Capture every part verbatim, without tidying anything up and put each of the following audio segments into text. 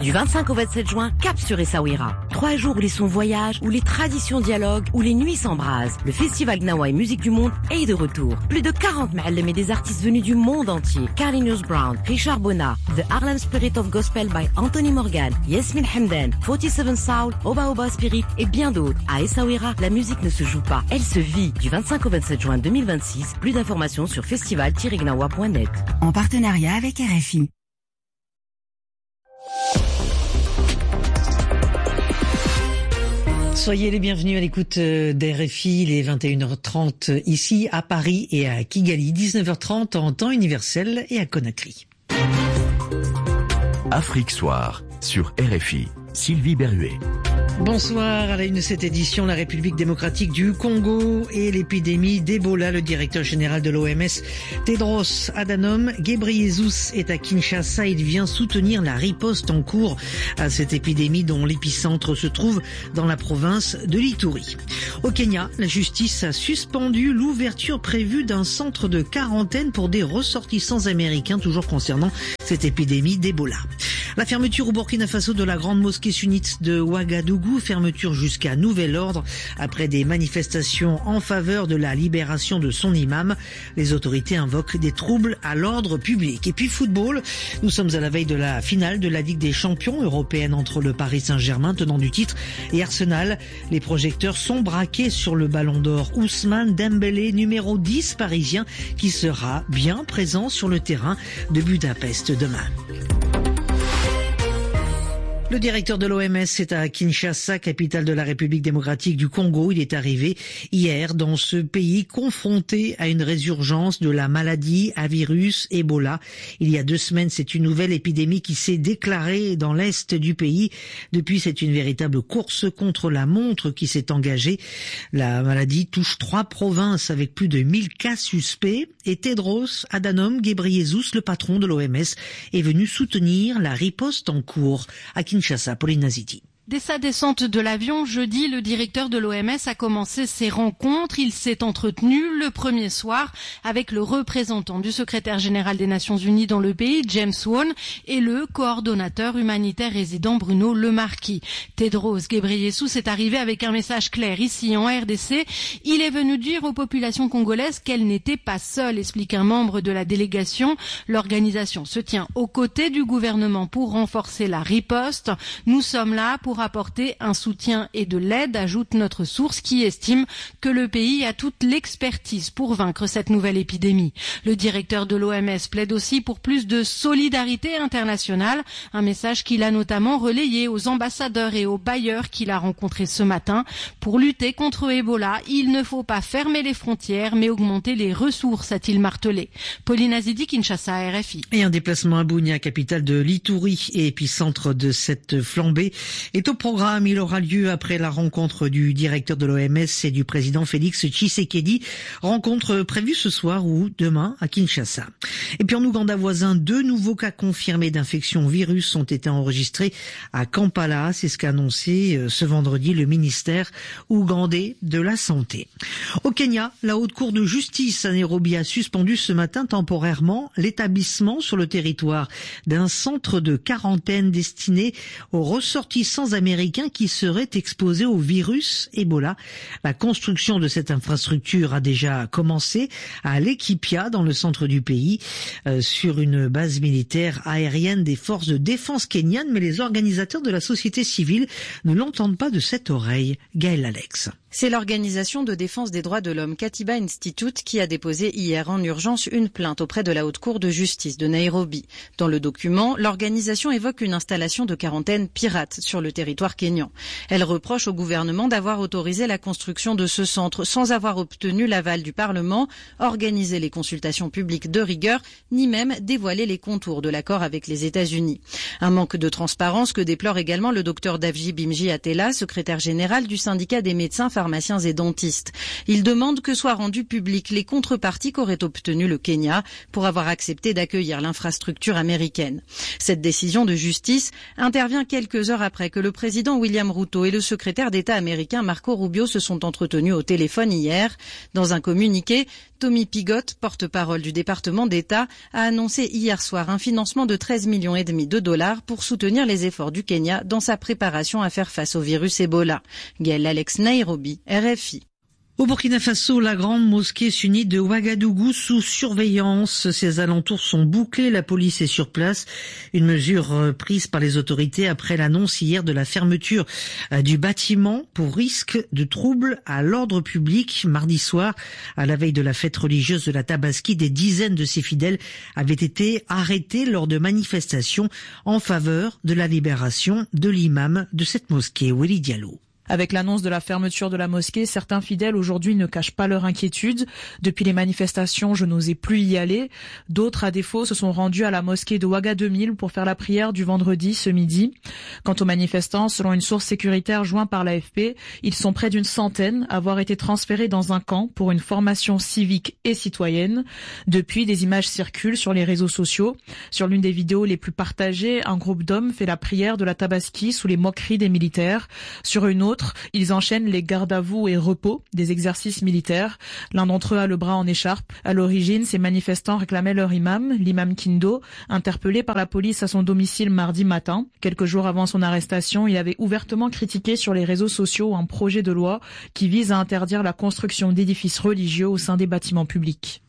Du vingt-cinq au vingt-sept juin, cap sur Essaouira. Trois jours où les sons voyagent, où les traditions dialoguent, où les nuits s'embrasent. Le festival Gnawa et Musique du Monde est de retour. Plus de quarante ma'allem et des artistes venus du monde entier. Carlinhos Brown, Richard Bona, The Harlem Spirit of Gospel by Anthony Morgan, Yasmin Hamdan, forty-seven Soul, Oba Oba Spirit et bien d'autres. À Essaouira, la musique ne se joue pas, elle se vit. Du vingt-cinq au vingt-sept juin deux mille vingt-six, plus d'informations sur festival tiret gnawa point net. En partenariat avec R F I. Soyez les bienvenus à l'écoute d'R F I, il est vingt et une heures trente ici à Paris et à Kigali, dix-neuf heures trente en temps universel et à Conakry. Afrique Soir sur R F I, Sylvie Berruet. Bonsoir, à la une de cette édition, la République démocratique du Congo et l'épidémie d'Ebola. Le directeur général de l'O M S, Tedros Adhanom Ghebreyesus, est à Kinshasa. Il vient soutenir la riposte en cours à cette épidémie dont l'épicentre se trouve dans la province de l'Ituri. Au Kenya, la justice a suspendu l'ouverture prévue d'un centre de quarantaine pour des ressortissants américains, toujours concernant cette épidémie d'Ebola. La fermeture au Burkina Faso de la grande mosquée sunnite de Ouagadougou, fermeture jusqu'à nouvel ordre après des manifestations en faveur de la libération de son imam. Les autorités invoquent des troubles à l'ordre public. Et puis football, nous sommes à la veille de la finale de la Ligue des champions européenne entre le Paris Saint-Germain, tenant du titre, et Arsenal. Les projecteurs sont braqués sur le ballon d'or Ousmane Dembélé, numéro dix parisien, qui sera bien présent sur le terrain de Budapest demain. Le directeur de l'O M S est à Kinshasa, capitale de la République démocratique du Congo. Il est arrivé hier dans ce pays confronté à une résurgence de la maladie à virus Ebola. Il y a deux semaines, c'est une nouvelle épidémie qui s'est déclarée dans l'est du pays. Depuis, c'est une véritable course contre la montre qui s'est engagée. La maladie touche trois provinces avec plus de mille cas suspects. Et Tedros Adhanom Ghebreyesus, le patron de l'O M S, est venu soutenir la riposte en cours à Kinshasa. Pauline Naziti. Dès sa descente de l'avion, jeudi, le directeur de l'O M S a commencé ses rencontres. Il s'est entretenu le premier soir avec le représentant du secrétaire général des Nations Unies dans le pays, James Wan, et le coordonnateur humanitaire résident Bruno Lemarquis. Tedros Ghebreyesus est arrivé avec un message clair ici en R D C. Il est venu dire aux populations congolaises qu'elles n'étaient pas seules, explique un membre de la délégation. L'organisation se tient aux côtés du gouvernement pour renforcer la riposte. Nous sommes là pour apporter un soutien et de l'aide, ajoute notre source qui estime que le pays a toute l'expertise pour vaincre cette nouvelle épidémie. Le directeur de l'O M S plaide aussi pour plus de solidarité internationale, un message qu'il a notamment relayé aux ambassadeurs et aux bailleurs qu'il a rencontrés ce matin. Pour lutter contre Ebola, il ne faut pas fermer les frontières mais augmenter les ressources, a-t-il martelé. Pauline Azidi, Kinshasa, R F I. Et un déplacement à Bunia, capitale de l'Ituri et épicentre de cette flambée, est au programme. Il aura lieu après la rencontre du directeur de l'O M S et du président Félix Tshisekedi. Rencontre prévue ce soir ou demain à Kinshasa. Et puis en Ouganda voisin, deux nouveaux cas confirmés d'infection au virus ont été enregistrés à Kampala. C'est ce qu'a annoncé ce vendredi le ministère ougandais de la Santé. Au Kenya, la haute cour de justice à Nairobi a suspendu ce matin temporairement l'établissement sur le territoire d'un centre de quarantaine destiné aux ressortissants américains qui seraient exposés au virus Ebola. La construction de cette infrastructure a déjà commencé à Laikipia, dans le centre du pays, euh, sur une base militaire aérienne des forces de défense kenyanes, mais les organisateurs de la société civile ne l'entendent pas de cette oreille. Gaël Alex. C'est l'organisation de défense des droits de l'homme Katiba Institute qui a déposé hier en urgence une plainte auprès de la Haute Cour de justice de Nairobi. Dans le document, l'organisation évoque une installation de quarantaine pirate sur le territoire kényan. Elle reproche au gouvernement d'avoir autorisé la construction de ce centre sans avoir obtenu l'aval du Parlement, organisé les consultations publiques de rigueur, ni même dévoilé les contours de l'accord avec les États-Unis. Un manque de transparence que déplore également le docteur Davji Bimji Atela, secrétaire général du syndicat des médecins pharmaciens et dentistes. Il demande que soient rendues publiques les contreparties qu'aurait obtenues le Kenya pour avoir accepté d'accueillir l'infrastructure américaine. Cette décision de justice intervient quelques heures après que le le président William Ruto et le secrétaire d'État américain Marco Rubio se sont entretenus au téléphone hier. Dans un communiqué, Tommy Pigott, porte-parole du département d'État, a annoncé hier soir un financement de treize millions et demi de dollars pour soutenir les efforts du Kenya dans sa préparation à faire face au virus Ebola. Gaël Alex, Nairobi, R F I. Au Burkina Faso, la grande mosquée sunnite de Ouagadougou sous surveillance. Ses alentours sont bouclés, la police est sur place. Une mesure prise par les autorités après l'annonce hier de la fermeture du bâtiment pour risque de troubles à l'ordre public. Mardi soir, à la veille de la fête religieuse de la Tabaski, des dizaines de ses fidèles avaient été arrêtés lors de manifestations en faveur de la libération de l'imam de cette mosquée, Willy Diallo. Avec l'annonce de la fermeture de la mosquée, certains fidèles aujourd'hui ne cachent pas leur inquiétude. Depuis les manifestations, je n'osais plus y aller. D'autres, à défaut, se sont rendus à la mosquée de Ouaga deux mille pour faire la prière du vendredi, ce midi. Quant aux manifestants, selon une source sécuritaire jointe par l'A F P, ils sont près d'une centaine à avoir été transférés dans un camp pour une formation civique et citoyenne. Depuis, des images circulent sur les réseaux sociaux. Sur l'une des vidéos les plus partagées, un groupe d'hommes fait la prière de la Tabaski sous les moqueries des militaires. Sur une autre, ils enchaînent les gardes à vous et repos des exercices militaires. L'un d'entre eux a le bras en écharpe. À l'origine, ces manifestants réclamaient leur imam, l'imam Kindo, interpellé par la police à son domicile mardi matin. Quelques jours avant son arrestation, il avait ouvertement critiqué sur les réseaux sociaux un projet de loi qui vise à interdire la construction d'édifices religieux au sein des bâtiments publics.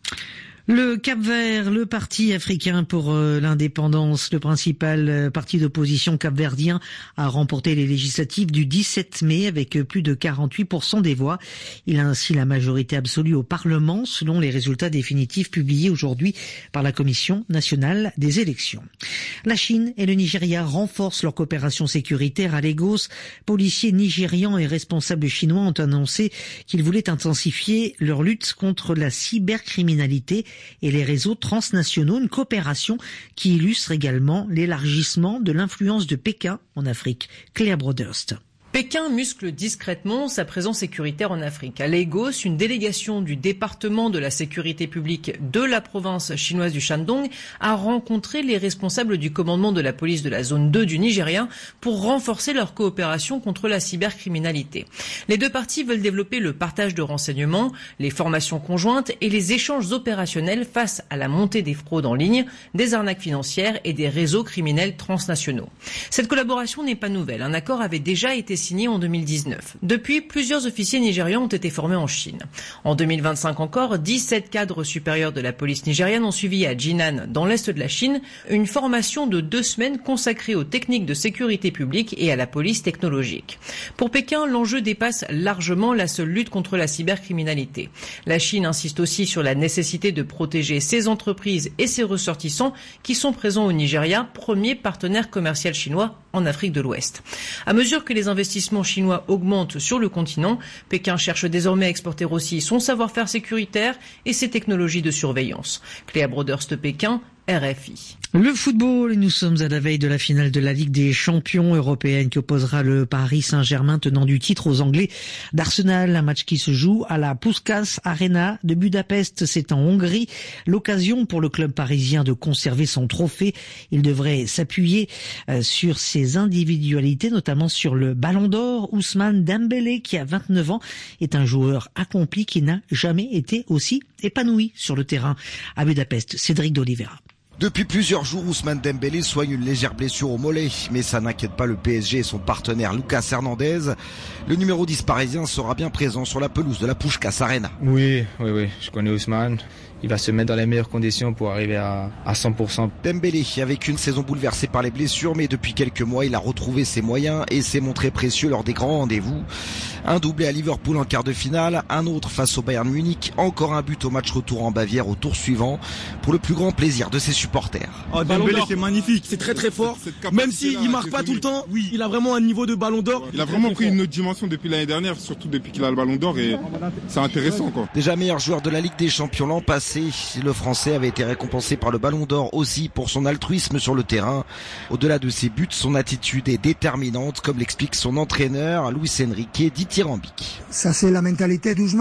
Le Cap-Vert, le parti africain pour euh, l'indépendance, le principal euh, parti d'opposition capverdien, a remporté les législatives du dix-sept mai avec euh, plus de quarante-huit pour cent des voix. Il a ainsi la majorité absolue au Parlement selon les résultats définitifs publiés aujourd'hui par la Commission nationale des élections. La Chine et le Nigeria renforcent leur coopération sécuritaire à Lagos. Policiers nigérians et responsables chinois ont annoncé qu'ils voulaient intensifier leur lutte contre la cybercriminalité et les réseaux transnationaux, une coopération qui illustre également l'élargissement de l'influence de Pékin en Afrique. Claire Broderst. Pékin muscle discrètement sa présence sécuritaire en Afrique. À Lagos, une délégation du département de la sécurité publique de la province chinoise du Shandong a rencontré les responsables du commandement de la police de la zone deux du Nigeria pour renforcer leur coopération contre la cybercriminalité. Les deux parties veulent développer le partage de renseignements, les formations conjointes et les échanges opérationnels face à la montée des fraudes en ligne, des arnaques financières et des réseaux criminels transnationaux. Cette collaboration n'est pas nouvelle. Un accord avait déjà été signé en deux mille dix-neuf. Depuis, plusieurs officiers nigérians ont été formés en Chine. En deux mille vingt-cinq encore, dix-sept cadres supérieurs de la police nigériane ont suivi à Jinan, dans l'est de la Chine, une formation de deux semaines consacrée aux techniques de sécurité publique et à la police technologique. Pour Pékin, l'enjeu dépasse largement la seule lutte contre la cybercriminalité. La Chine insiste aussi sur la nécessité de protéger ses entreprises et ses ressortissants qui sont présents au Nigeria, premier partenaire commercial chinois en Afrique de l'Ouest. À mesure que les investissements chinois augmentent sur le continent, Pékin cherche désormais à exporter aussi son savoir-faire sécuritaire et ses technologies de surveillance. Cléa Broderst, Pékin, R F I. Le football, et nous sommes à la veille de la finale de la Ligue des champions européenne qui opposera le Paris Saint-Germain tenant du titre aux Anglais d'Arsenal. Un match qui se joue à la Puskás Arena de Budapest, c'est en Hongrie. L'occasion pour le club parisien de conserver son trophée. Il devrait s'appuyer sur ses individualités, notamment sur le Ballon d'Or. Ousmane Dembélé, qui a vingt-neuf ans, est un joueur accompli qui n'a jamais été aussi épanoui sur le terrain. À Budapest, Cédric d'Oliveira. Depuis plusieurs jours, Ousmane Dembélé soigne une légère blessure au mollet, mais ça n'inquiète pas le P S G et son partenaire Lucas Hernandez. Le numéro dix parisien sera bien présent sur la pelouse de la Puskás Arena. Oui, oui, oui, je connais Ousmane. Il va se mettre dans les meilleures conditions pour arriver à, à cent pour cent. Dembélé avec une saison bouleversée par les blessures, mais depuis quelques mois, il a retrouvé ses moyens et s'est montré précieux lors des grands rendez-vous. Un doublé à Liverpool en quart de finale, un autre face au Bayern Munich, encore un but au match retour en Bavière au tour suivant, pour le plus grand plaisir de ses supporters. Oh, Dembélé, c'est magnifique, c'est très très fort. Même s'il ne marque pas tout le temps, oui. Il a vraiment un niveau de ballon d'or. Il a vraiment pris une autre dimension depuis l'année dernière, surtout depuis qu'il a le ballon d'or, et c'est intéressant, quoi. Déjà meilleur joueur de la Ligue des Champions l'an passé, le Français avait été récompensé par le Ballon d'Or aussi pour son altruisme sur le terrain. Au-delà de ses buts, son attitude est déterminante, comme l'explique son entraîneur Luis Enrique Dithyrambique. Ça, c'est la mentalité d'Ousmane.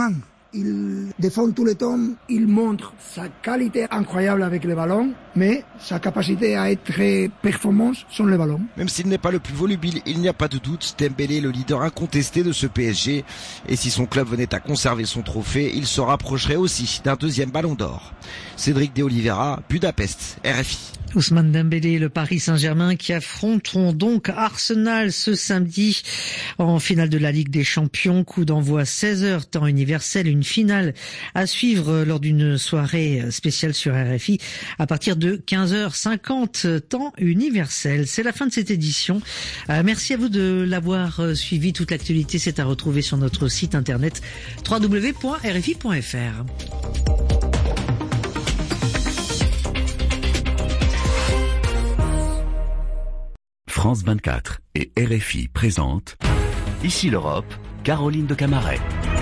il défend tout le temps, il montre sa qualité incroyable avec le ballon, mais sa capacité à être très performant sans le ballon. Même s'il n'est pas le plus volubile, il n'y a pas de doute, Dembélé est le leader incontesté de ce P S G. Et si son club venait à conserver son trophée, il se rapprocherait aussi d'un deuxième ballon d'or. Cédric de Oliveira, Budapest, R F I. Ousmane Dembélé et le Paris Saint-Germain qui affronteront donc Arsenal ce samedi en finale de la Ligue des Champions. Coup d'envoi seize heures temps universel. Une finale à suivre lors d'une soirée spéciale sur R F I à partir de quinze heures cinquante temps universel. C'est la fin de cette édition. Euh, merci à vous de l'avoir suivi. Toute l'actualité c'est à retrouver sur notre site internet w w w point r f i point f r. France vingt-quatre et R F I présentent Ici l'Europe, Caroline de Camaret.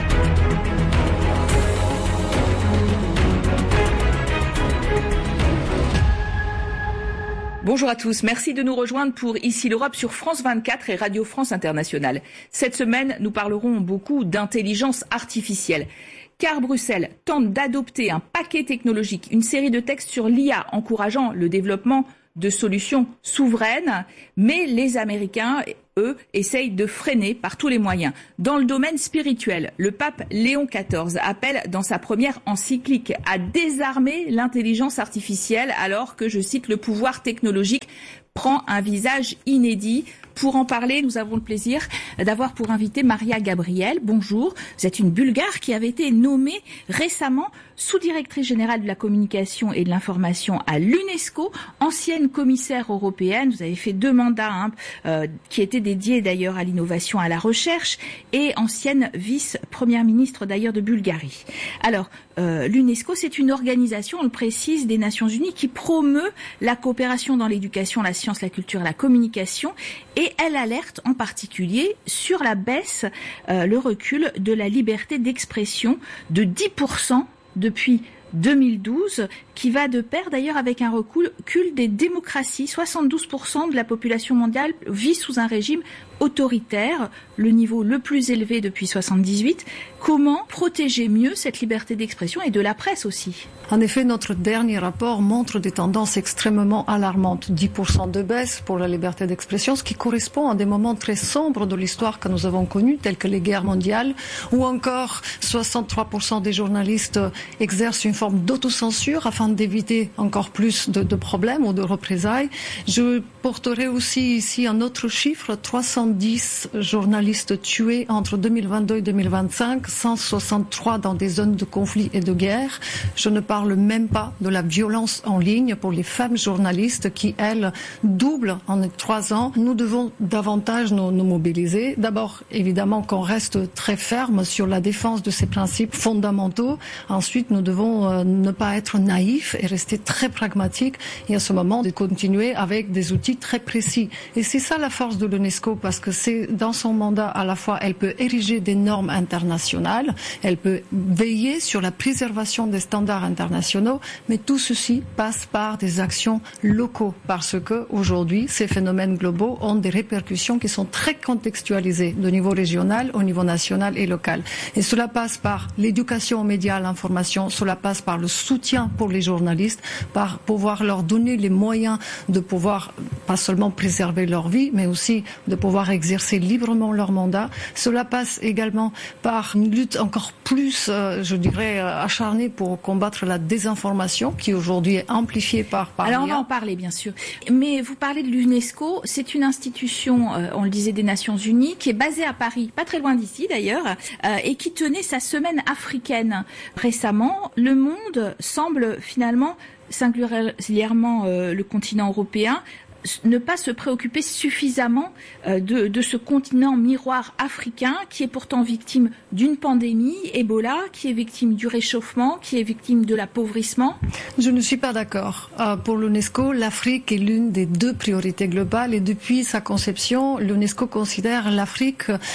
Bonjour à tous, merci de nous rejoindre pour Ici l'Europe sur France vingt-quatre et Radio France Internationale. Cette semaine, nous parlerons beaucoup d'intelligence artificielle. Car Bruxelles tente d'adopter un paquet technologique, une série de textes sur l'I A encourageant le développement de solutions souveraines, mais les Américains, eux, essayent de freiner par tous les moyens. Dans le domaine spirituel, le pape Léon quatorze appelle dans sa première encyclique à désarmer l'intelligence artificielle alors que, je cite, le pouvoir technologique prend un visage inédit. Pour en parler, nous avons le plaisir d'avoir pour invité Maria Gabriel. Bonjour, vous êtes une Bulgare qui avait été nommée récemment sous-directrice générale de la communication et de l'information à l'UNESCO, ancienne commissaire européenne. Vous avez fait deux mandats hein, euh, qui étaient dédiés d'ailleurs à l'innovation, à la recherche, et ancienne vice-première ministre d'ailleurs de Bulgarie. Alors, euh, l'UNESCO, c'est une organisation, on le précise, des Nations Unies qui promeut la coopération dans l'éducation, la science, la culture et la communication, et elle alerte en particulier sur la baisse, euh, le recul de la liberté d'expression de dix pour cent depuis deux mille douze, qui va de pair d'ailleurs avec un recul des démocraties. soixante-douze pour cent de la population mondiale vit sous un régime autoritaire, le niveau le plus élevé depuis soixante-dix-huit. Comment protéger mieux cette liberté d'expression et de la presse aussi? En effet, notre dernier rapport montre des tendances extrêmement alarmantes. dix pour cent de baisse pour la liberté d'expression, ce qui correspond à des moments très sombres de l'histoire que nous avons connus, tels que les guerres mondiales, ou encore soixante-trois pour cent des journalistes exercent une forme d'autocensure afin d'éviter encore plus de, de problèmes ou de représailles. Je porterai aussi ici un autre chiffre, trois cent dix journalistes tués entre deux mille vingt-deux et deux mille vingt-cinq, cent soixante-trois dans des zones de conflit et de guerre. Je ne parle même pas de la violence en ligne pour les femmes journalistes qui, elles, doublent en trois ans. Nous devons davantage nous, nous mobiliser. D'abord, évidemment, qu'on reste très ferme sur la défense de ces principes fondamentaux. Ensuite, nous devons euh, ne pas être naïfs et rester très pragmatiques. Et à ce moment, de continuer avec des outils très précis. Et c'est ça la force de l'UNESCO, parce que c'est dans son mandat, à la fois, elle peut ériger des normes internationales, elle peut veiller sur la préservation des standards internationaux, mais tout ceci passe par des actions locaux, parce que aujourd'hui, ces phénomènes globaux ont des répercussions qui sont très contextualisées, de niveau régional au niveau national et local. Et cela passe par l'éducation aux médias, à l'information, cela passe par le soutien pour les journalistes, par pouvoir leur donner les moyens de pouvoir pas seulement préserver leur vie, mais aussi de pouvoir exercer librement leur mandat. Cela passe également par une lutte encore plus, euh, je dirais, acharnée pour combattre la désinformation, qui aujourd'hui est amplifiée par, par Alors on va en parler, bien sûr. Mais vous parlez de l'UNESCO, c'est une institution, euh, on le disait, des Nations Unies, qui est basée à Paris, pas très loin d'ici d'ailleurs, euh, et qui tenait sa semaine africaine récemment. Le monde semble finalement, singulièrement euh, le continent européen, ne pas se préoccuper suffisamment euh, de, de ce continent miroir africain qui est pourtant victime d'une pandémie, Ebola, qui est victime du réchauffement, qui est victime de l'appauvrissement. Je ne suis pas d'accord. Euh, pour l'UNESCO, l'Afrique est l'une des deux priorités globales et depuis sa conception, l'UNESCO considère l'Afrique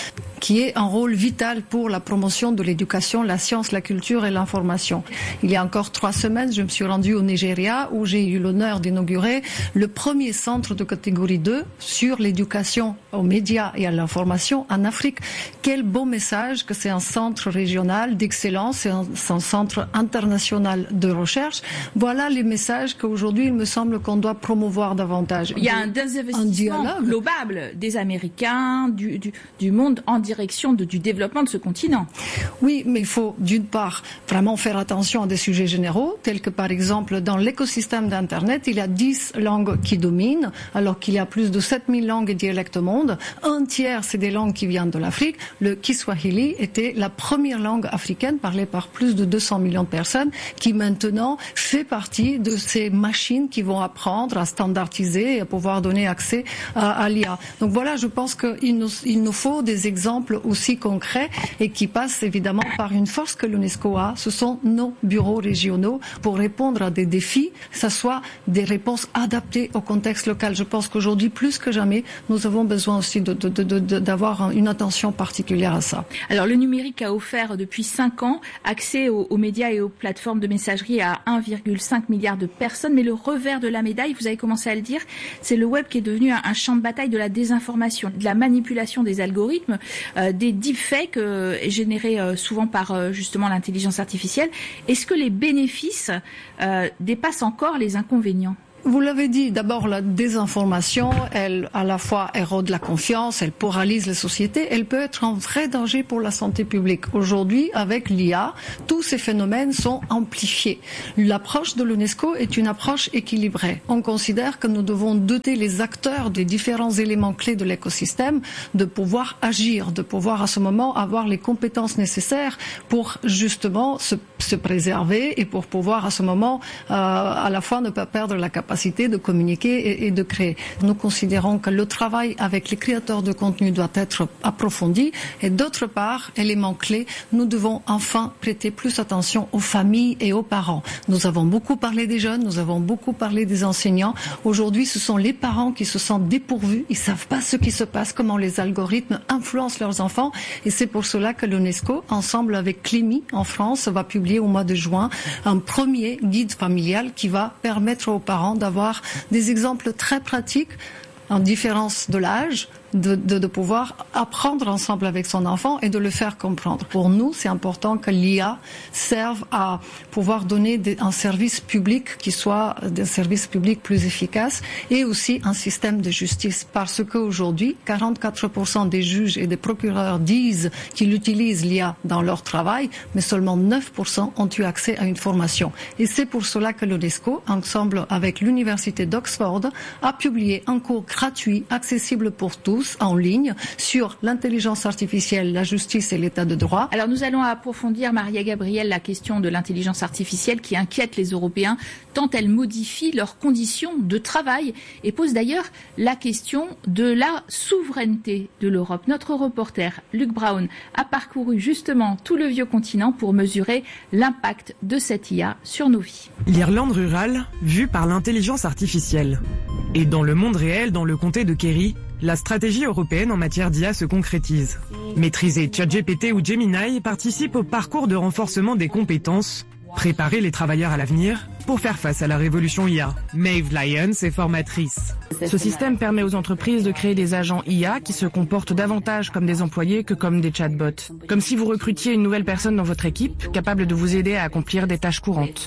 qui est un rôle vital pour la promotion de l'éducation, la science, la culture et l'information. Il y a encore trois semaines, je me suis rendue au Nigeria où j'ai eu l'honneur d'inaugurer le premier centre de catégorie deux sur l'éducation aux médias et à l'information en Afrique. Quel beau message que c'est un centre régional d'excellence, c'est un, c'est un centre international de recherche. Voilà les messages qu'aujourd'hui, il me semble qu'on doit promouvoir davantage. Il y a un désinvestissement global des Américains, du, du, du monde en direction de, du développement de ce continent. Oui, mais il faut d'une part vraiment faire attention à des sujets généraux, tels que par exemple dans l'écosystème d'Internet, il y a dix langues qui dominent, alors qu'il y a plus de sept mille langues et dialectes au monde. Un tiers, c'est des langues qui viennent de l'Afrique. Le Kiswahili était la première langue africaine parlée par plus de deux cents millions de personnes, qui maintenant fait partie de ces machines qui vont apprendre à standardiser et à pouvoir donner accès à, à l'I A. Donc voilà, je pense qu'il nous, il nous faut des exemples aussi concrets et qui passent évidemment par une force que l'UNESCO a. Ce sont nos bureaux régionaux pour répondre à des défis, que ce soit des réponses adaptées au contexte local. Je pense qu'aujourd'hui, plus que jamais, nous avons besoin aussi de, de, de, de, d'avoir une attention particulière à ça. Alors le numérique a offert depuis cinq ans accès aux, aux médias et aux plateformes de messagerie à un virgule cinq milliard de personnes, mais le revers de la médaille, vous avez commencé à le dire, c'est le web qui est devenu un, un champ de bataille de la désinformation, de la manipulation des algorithmes, euh, des deepfakes euh, générés euh, souvent par euh, justement l'intelligence artificielle. Est-ce que les bénéfices euh, dépassent encore les inconvénients ? Vous l'avez dit, d'abord la désinformation, elle à la fois érode la confiance, elle paralyse les sociétés, elle peut être un vrai danger pour la santé publique. Aujourd'hui, avec l'I A, tous ces phénomènes sont amplifiés. L'approche de l'UNESCO est une approche équilibrée. On considère que nous devons doter les acteurs des différents éléments clés de l'écosystème de pouvoir agir, de pouvoir à ce moment avoir les compétences nécessaires pour justement se, se préserver et pour pouvoir à ce moment euh, à la fois ne pas perdre la capacité de communiquer et, et de créer. Nous considérons que le travail avec les créateurs de contenu doit être approfondi et d'autre part, élément clé, nous devons enfin prêter plus attention aux familles et aux parents. Nous avons beaucoup parlé des jeunes, nous avons beaucoup parlé des enseignants. Aujourd'hui, ce sont les parents qui se sentent dépourvus, ils savent pas ce qui se passe, comment les algorithmes influencent leurs enfants et c'est pour cela que l'UNESCO, ensemble avec Climi en France, va publier au mois de juin un premier guide familial qui va permettre aux parents d'avoir des exemples très pratiques en différence de l'âge, de, de, de pouvoir apprendre ensemble avec son enfant et de le faire comprendre. Pour nous, c'est important que l'I A serve à pouvoir donner des, un service public qui soit un service public plus efficace et aussi un système de justice. Parce qu'aujourd'hui, quarante-quatre pour cent des juges et des procureurs disent qu'ils utilisent l'I A dans leur travail, mais seulement neuf pour cent ont eu accès à une formation. Et c'est pour cela que l'UNESCO, ensemble avec l'Université d'Oxford, a publié un cours gratuit, accessible pour tous, en ligne sur l'intelligence artificielle, la justice et l'état de droit. Alors nous allons approfondir, Maria Gabriel, la question de l'intelligence artificielle qui inquiète les Européens tant elle modifie leurs conditions de travail et pose d'ailleurs la question de la souveraineté de l'Europe. Notre reporter Luc Brown a parcouru justement tout le vieux continent pour mesurer l'impact de cette I A sur nos vies. L'Irlande rurale vue par l'intelligence artificielle. Et dans le monde réel, dans le comté de Kerry, la stratégie européenne en matière d'I A se concrétise. Maîtriser ChatGPT ou Gemini participe au parcours de renforcement des compétences, préparer les travailleurs à l'avenir pour faire face à la révolution I A. Maeve Lyons est formatrice. Ce système permet aux entreprises de créer des agents I A qui se comportent davantage comme des employés que comme des chatbots. Comme si vous recrutiez une nouvelle personne dans votre équipe, capable de vous aider à accomplir des tâches courantes.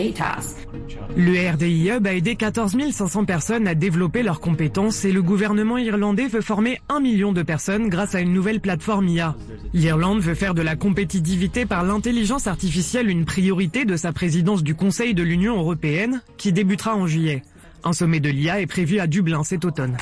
Le R D I Hub a aidé quatorze mille cinq cents personnes à développer leurs compétences et le gouvernement irlandais veut former un million de personnes grâce à une nouvelle plateforme I A. L'Irlande veut faire de la compétitivité par l'intelligence artificielle une priorité de sa présidence du Conseil de l'Union européenne qui débutera en juillet. Un sommet de l'I A est prévu à Dublin cet automne.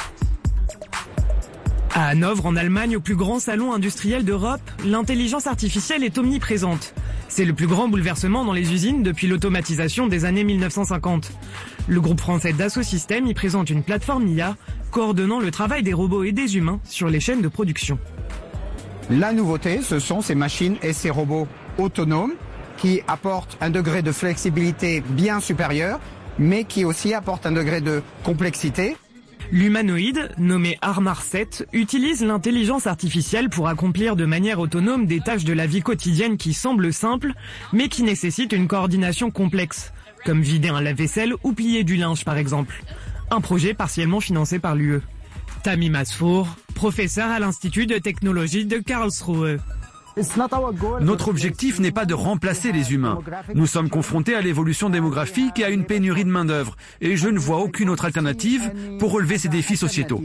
À Hanovre, en Allemagne, au plus grand salon industriel d'Europe, l'intelligence artificielle est omniprésente. C'est le plus grand bouleversement dans les usines depuis l'automatisation des années mille neuf cent cinquante. Le groupe français Dassault Systèmes y présente une plateforme I A coordonnant le travail des robots et des humains sur les chaînes de production. La nouveauté, ce sont ces machines et ces robots autonomes qui apportent un degré de flexibilité bien supérieur, mais qui aussi apportent un degré de complexité. L'humanoïde, nommé Armar sept, utilise l'intelligence artificielle pour accomplir de manière autonome des tâches de la vie quotidienne qui semblent simples, mais qui nécessitent une coordination complexe, comme vider un lave-vaisselle ou plier du linge par exemple. Un projet partiellement financé par l'U E. Tamim Asfour, professeur à l'Institut de technologie de Karlsruhe. Notre objectif n'est pas de remplacer les humains. Nous sommes confrontés à l'évolution démographique et à une pénurie de main-d'œuvre. Et je ne vois aucune autre alternative pour relever ces défis sociétaux.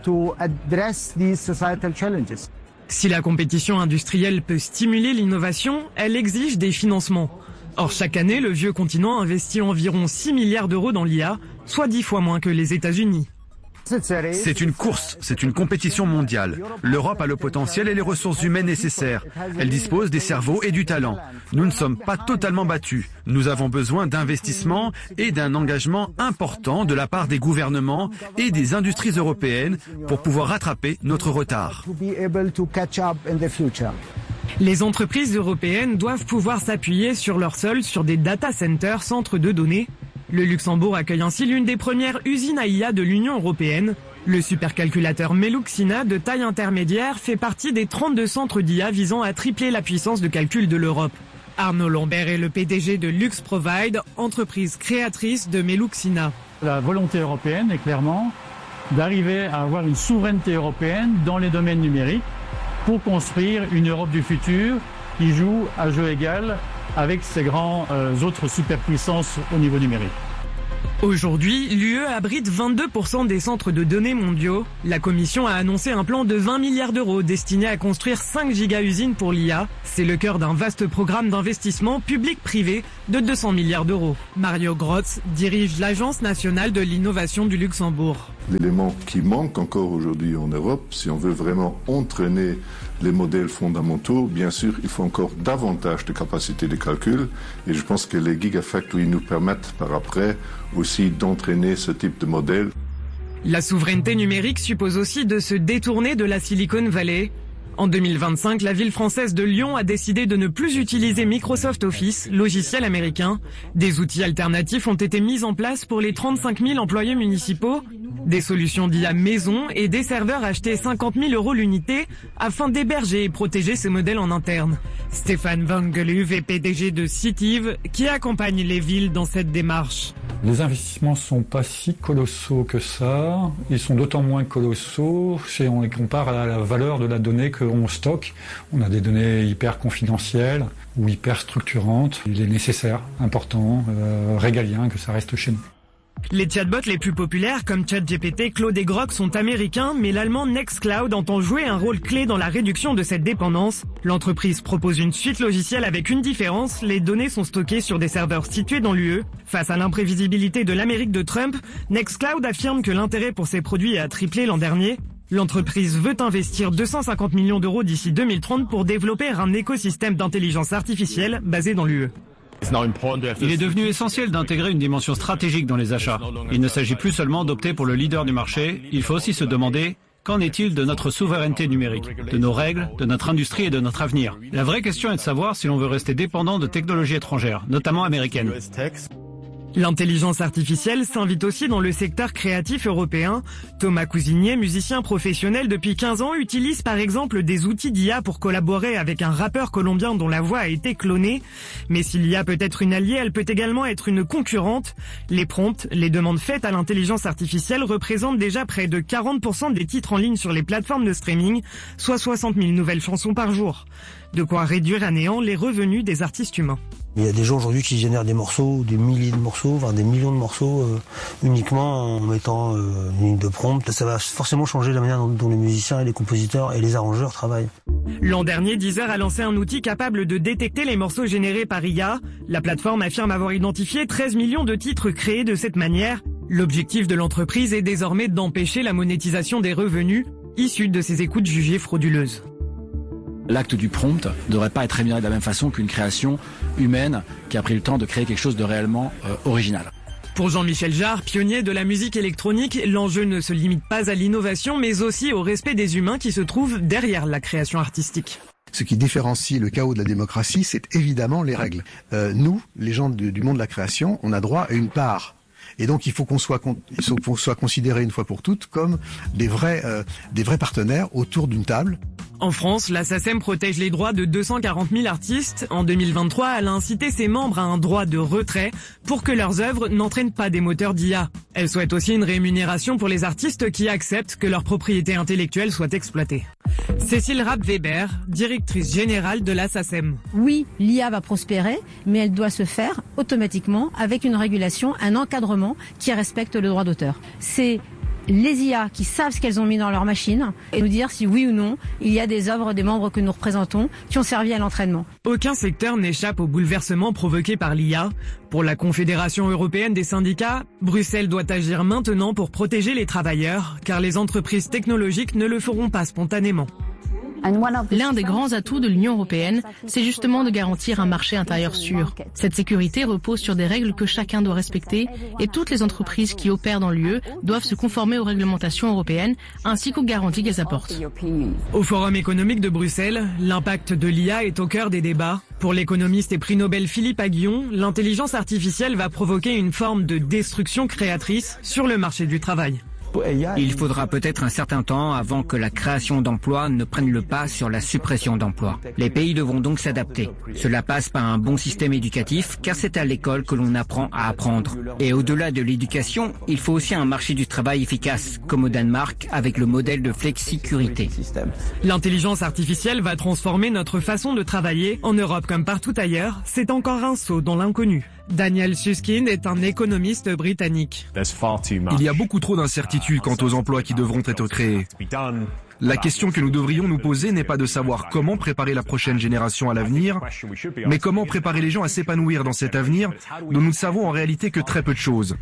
Si la compétition industrielle peut stimuler l'innovation, elle exige des financements. Or, chaque année, le vieux continent investit environ six milliards d'euros dans l'I A, soit dix fois moins que les États-Unis. C'est une course, c'est une compétition mondiale. L'Europe a le potentiel et les ressources humaines nécessaires. Elle dispose des cerveaux et du talent. Nous ne sommes pas totalement battus. Nous avons besoin d'investissements et d'un engagement important de la part des gouvernements et des industries européennes pour pouvoir rattraper notre retard. Les entreprises européennes doivent pouvoir s'appuyer sur leur sol sur des data centers, centres de données. Le Luxembourg accueille ainsi l'une des premières usines à I A de l'Union européenne. Le supercalculateur Meluxina de taille intermédiaire fait partie des trente-deux centres d'I A visant à tripler la puissance de calcul de l'Europe. Arnaud Lambert est le P D G de LuxProvide, entreprise créatrice de Meluxina. La volonté européenne est clairement d'arriver à avoir une souveraineté européenne dans les domaines numériques pour construire une Europe du futur qui joue à jeu égal avec ces grands euh, autres superpuissances au niveau numérique. Aujourd'hui, l'U E abrite vingt-deux pour cent des centres de données mondiaux. La Commission a annoncé un plan de vingt milliards d'euros destiné à construire cinq giga-usines pour l'I A. C'est le cœur d'un vaste programme d'investissement public-privé de deux cents milliards d'euros. Mario Grotz dirige l'Agence nationale de l'innovation du Luxembourg. L'élément qui manque encore aujourd'hui en Europe, si on veut vraiment entraîner les modèles fondamentaux, bien sûr, il faut encore davantage de capacités de calcul. Et je pense que les gigafactories nous permettent par après aussi d'entraîner ce type de modèle. La souveraineté numérique suppose aussi de se détourner de la Silicon Valley. En deux mille vingt-cinq, la ville française de Lyon a décidé de ne plus utiliser Microsoft Office, logiciel américain. Des outils alternatifs ont été mis en place pour les trente-cinq mille employés municipaux. Des solutions d'I A maison et des serveurs achetés cinquante mille euros l'unité afin d'héberger et protéger ces modèles en interne. Stéphane Van Geluve est P D G de Citive qui accompagne les villes dans cette démarche. Les investissements sont pas si colossaux que ça. Ils sont d'autant moins colossaux si on les compare à la valeur de la donnée qu'on stocke. On a des données hyper confidentielles ou hyper structurantes. Il est nécessaire, important, euh, régalien que ça reste chez nous. Les chatbots les plus populaires comme ChatGPT, Claude et Grok sont américains, mais l'allemand Nextcloud entend jouer un rôle clé dans la réduction de cette dépendance. L'entreprise propose une suite logicielle avec une différence, les données sont stockées sur des serveurs situés dans l'U E. Face à l'imprévisibilité de l'Amérique de Trump, Nextcloud affirme que l'intérêt pour ses produits a triplé l'an dernier. L'entreprise veut investir deux cent cinquante millions d'euros d'ici deux mille trente pour développer un écosystème d'intelligence artificielle basé dans l'U E. Il est devenu essentiel d'intégrer une dimension stratégique dans les achats. Il ne s'agit plus seulement d'opter pour le leader du marché, il faut aussi se demander qu'en est-il de notre souveraineté numérique, de nos règles, de notre industrie et de notre avenir. La vraie question est de savoir si l'on veut rester dépendant de technologies étrangères, notamment américaines. L'intelligence artificielle s'invite aussi dans le secteur créatif européen. Thomas Cousinier, musicien professionnel depuis quinze ans, utilise par exemple des outils d'I A pour collaborer avec un rappeur colombien dont la voix a été clonée. Mais si l'I A peut être une alliée, elle peut également être une concurrente. Les prompts, les demandes faites à l'intelligence artificielle représentent déjà près de quarante pour cent des titres en ligne sur les plateformes de streaming, soit soixante mille nouvelles chansons par jour. De quoi réduire à néant les revenus des artistes humains. Il y a des gens aujourd'hui qui génèrent des morceaux, des milliers de morceaux, voire des millions de morceaux euh, uniquement en mettant euh, une ligne de prompt. Ça va forcément changer la manière dont, dont les musiciens et les compositeurs et les arrangeurs travaillent. L'an dernier, Deezer a lancé un outil capable de détecter les morceaux générés par I A. La plateforme affirme avoir identifié treize millions de titres créés de cette manière. L'objectif de l'entreprise est désormais d'empêcher la monétisation des revenus issus de ces écoutes jugées frauduleuses. L'acte du prompt ne devrait pas être rémunéré de la même façon qu'une création humaine qui a pris le temps de créer quelque chose de réellement euh, original. Pour Jean-Michel Jarre, pionnier de la musique électronique, l'enjeu ne se limite pas à l'innovation, mais aussi au respect des humains qui se trouvent derrière la création artistique. Ce qui différencie le chaos de la démocratie, c'est évidemment les règles. Euh, nous, les gens du, du monde de la création, on a droit à une part. Et donc il faut qu'on soit, il faut qu'on soit considéré une fois pour toutes comme des vrais, euh, des vrais partenaires autour d'une table. En France, la SACEM protège les droits de deux cent quarante mille artistes. En deux mille vingt-trois, elle a incité ses membres à un droit de retrait pour que leurs œuvres n'entraînent pas des moteurs d'I A. Elle souhaite aussi une rémunération pour les artistes qui acceptent que leur propriété intellectuelle soit exploitée. Cécile Rapp-Weber, directrice générale de la SACEM. Oui, l'I A va prospérer, mais elle doit se faire automatiquement avec une régulation, un encadrement qui respecte le droit d'auteur. C'est les I A qui savent ce qu'elles ont mis dans leur machine et nous dire si oui ou non il y a des œuvres des membres que nous représentons qui ont servi à l'entraînement. Aucun secteur n'échappe au bouleversement provoqué par l'I A. Pour la Confédération européenne des syndicats, Bruxelles doit agir maintenant pour protéger les travailleurs, car les entreprises technologiques ne le feront pas spontanément. L'un des grands atouts de l'Union européenne, c'est justement de garantir un marché intérieur sûr. Cette sécurité repose sur des règles que chacun doit respecter et toutes les entreprises qui opèrent dans l'U E doivent se conformer aux réglementations européennes ainsi qu'aux garanties qu'elles apportent. Au Forum économique de Bruxelles, l'impact de l'I A est au cœur des débats. Pour l'économiste et prix Nobel Philippe Aghion, l'intelligence artificielle va provoquer une forme de destruction créatrice sur le marché du travail. Il faudra peut-être un certain temps avant que la création d'emplois ne prenne le pas sur la suppression d'emplois. Les pays devront donc s'adapter. Cela passe par un bon système éducatif, car c'est à l'école que l'on apprend à apprendre. Et au-delà de l'éducation, il faut aussi un marché du travail efficace, comme au Danemark, avec le modèle de flexicurité. L'intelligence artificielle va transformer notre façon de travailler. En Europe comme partout ailleurs, c'est encore un saut dans l'inconnu. Daniel Susskind est un économiste britannique. Il y a beaucoup trop d'incertitudes quant aux emplois qui devront être créés. La question que nous devrions nous poser n'est pas de savoir comment préparer la prochaine génération à l'avenir, mais comment préparer les gens à s'épanouir dans cet avenir dont nous ne savons en réalité que très peu de choses.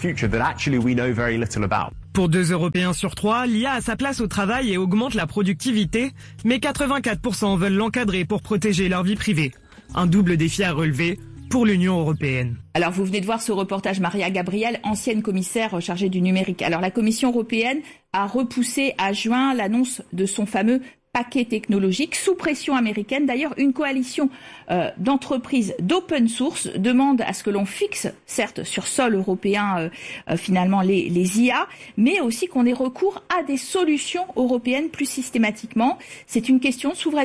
Pour deux Européens sur trois, l'I A a sa place au travail et augmente la productivité, mais quatre-vingt-quatre pour cent veulent l'encadrer pour protéger leur vie privée. Un double défi à relever pour l'Union européenne. Alors vous venez de voir ce reportage, Maria Gabriel, ancienne commissaire chargée du numérique. Alors la Commission européenne a repoussé à juin l'annonce de son fameux paquet technologique sous pression américaine. D'ailleurs, une coalition euh, d'entreprises d'open source demande à ce que l'on fixe, certes sur sol européen, euh, euh, finalement les, les I A, mais aussi qu'on ait recours à des solutions européennes plus systématiquement. C'est une question de souveraineté ?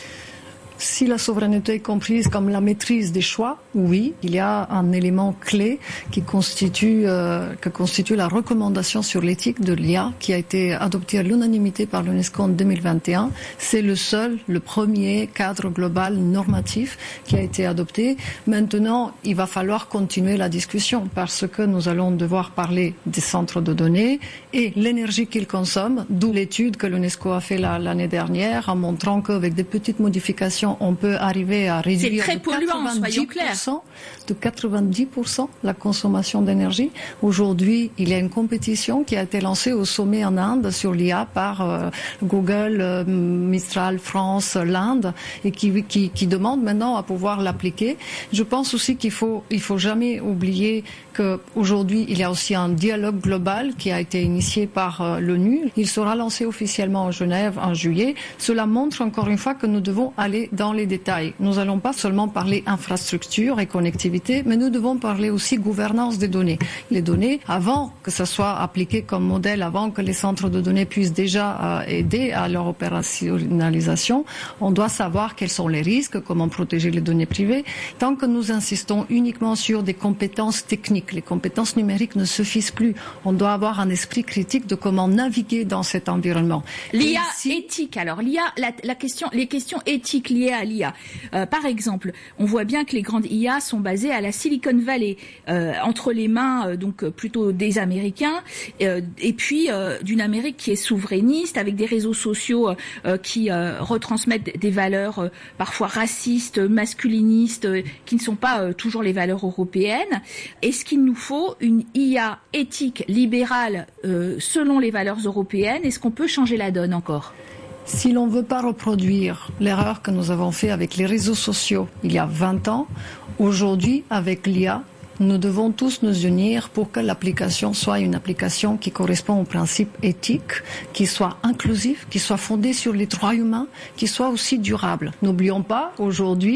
Si la souveraineté est comprise comme la maîtrise des choix, oui, il y a un élément clé qui constitue, euh, que constitue la recommandation sur l'éthique de l'I A qui a été adoptée à l'unanimité par l'UNESCO en deux mille vingt et un. C'est le seul, le premier cadre global normatif qui a été adopté. Maintenant, il va falloir continuer la discussion parce que nous allons devoir parler des centres de données et l'énergie qu'ils consomment, d'où l'étude que l'UNESCO a fait l'année dernière en montrant qu'avec des petites modifications on peut arriver à réduire très polluant, soyons clairs. de quatre-vingt-dix pour cent la consommation d'énergie. Aujourd'hui, il y a une compétition qui a été lancée au sommet en Inde sur l'I A par euh, Google, euh, Mistral France, l'Inde, et qui, qui, qui demande maintenant à pouvoir l'appliquer. Je pense aussi qu'il faut, il faut jamais oublier qu'aujourd'hui, il y a aussi un dialogue global qui a été initié par euh, l'ONU. Il sera lancé officiellement en Genève en juillet. Cela montre encore une fois que nous devons aller dans les détails. Nous n'allons pas seulement parler infrastructure et connectivité, mais nous devons parler aussi gouvernance des données. Les données, avant que ça soit appliqué comme modèle, avant que les centres de données puissent déjà euh, aider à leur opérationnalisation, on doit savoir quels sont les risques, comment protéger les données privées. Tant que nous insistons uniquement sur des compétences techniques, les compétences numériques ne suffisent plus. On doit avoir un esprit critique de comment naviguer dans cet environnement. L'I A ici... éthique, alors l'I A, la, la question, les questions éthiques liées à l'I A. Euh, par exemple, on voit bien que les grandes I A sont basées à la Silicon Valley, euh, entre les mains euh, donc plutôt des Américains, euh, et puis euh, d'une Amérique qui est souverainiste, avec des réseaux sociaux euh, qui euh, retransmettent des valeurs euh, parfois racistes, masculinistes, euh, qui ne sont pas euh, toujours les valeurs européennes. Est-ce qu'il nous faut une I A éthique, libérale, euh, selon les valeurs européennes? Est-ce qu'on peut changer la donne encore ? Si l'on ne veut pas reproduire l'erreur que nous avons faite avec les réseaux sociaux il y a vingt ans, aujourd'hui, avec l'I A, nous devons tous nous unir pour que l'application soit une application qui correspond aux principes éthiques, qui soit inclusive, qui soit fondée sur les droits humains, qui soit aussi durable. N'oublions pas, aujourd'hui,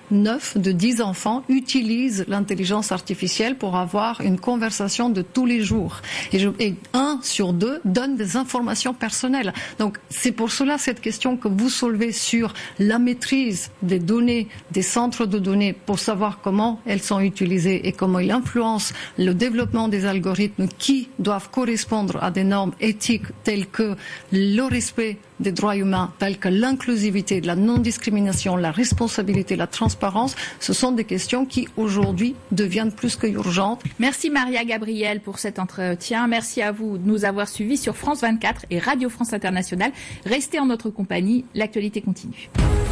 neuf de dix enfants utilisent l'intelligence artificielle pour avoir une conversation de tous les jours. Et, je, et un sur deux donne des informations personnelles. Donc c'est pour cela cette question que vous soulevez sur la maîtrise des données, des centres de données, pour savoir comment elles sont utilisées et comment ils influencent le développement des algorithmes qui doivent correspondre à des normes éthiques telles que le respect des droits humains, tels que l'inclusivité, la non-discrimination, la responsabilité, la transparence. Ce sont des questions qui, aujourd'hui, deviennent plus que urgentes. Merci Maria Gabriel pour cet entretien. Merci à vous de nous avoir suivis sur France vingt-quatre et Radio France Internationale. Restez en notre compagnie, l'actualité continue.